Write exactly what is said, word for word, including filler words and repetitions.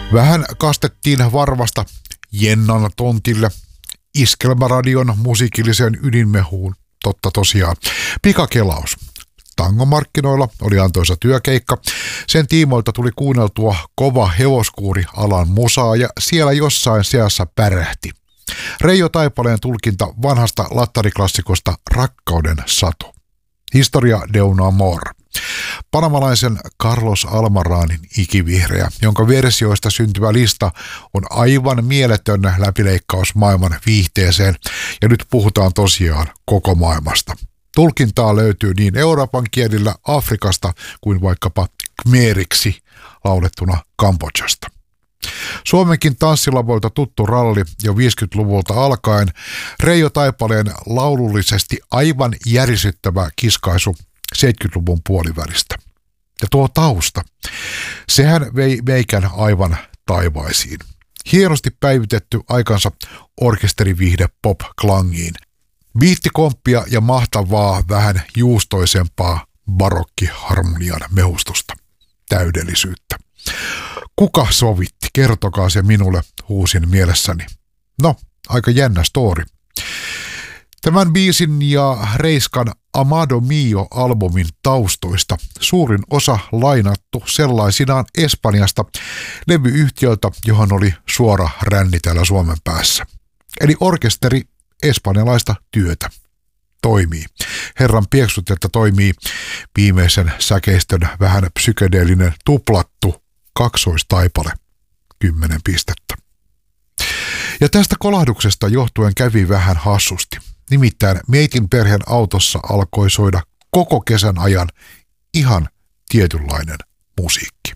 Vähän kastettiin varvasta Jennan tontille, Iskelmäradion musiikilliseen ydinmehuun. Totta tosiaan. Pikakelaus. Tangomarkkinoilla oli antoisa työkeikka. Sen tiimoilta tuli kuunneltua kova hevoskuuri alan musaa ja siellä jossain seassa pärähti Reijo Taipaleen tulkinta vanhasta latariklassikosta Rakkauden satu. Historia de un amor. Panamalaisen Carlos Almaranin Ikivihreä, jonka versioista syntyvä lista on aivan mieletön läpileikkaus maailman viihteeseen, ja nyt puhutaan tosiaan koko maailmasta. Tulkintaa löytyy niin Euroopan kielillä Afrikasta kuin vaikkapa khmeriksi laulettuna Kambodžasta. Suomenkin tanssilavolta tuttu ralli jo viisikymmentäluvulta alkaen, Reijo Taipaleen laulullisesti aivan järisyttävä kiskaisu seitsemänkymmentäluvun puolivälistä. Ja tuo tausta, sehän vei meikän aivan taivaisiin. Hienosti päivitetty aikansa orkesteriviihde pop-klangiin. Biittikomppia ja mahtavaa vähän juustoisempaa barokkiharmonian mehustusta. Täydellisyyttä. Kuka sovitti? Kertokaa se minulle, huusin mielessäni. No, aika jännä story. Tämän biisin ja Reiskan Amado Mio-albumin taustoista suurin osa lainattu sellaisinaan Espanjasta levyyhtiöltä, johon oli suora ränni täällä Suomen päässä. Eli orkesteri espanjalaista työtä. Toimii. Herran pieksut, että toimii viimeisen säkeistön vähän psykedeellinen tuplattu kaksoistaipale. Kymmenen pistettä. Ja tästä kolahduksesta johtuen kävi vähän hassusti. Nimittäin meitin perheen autossa alkoi soida koko kesän ajan ihan tietynlainen musiikki.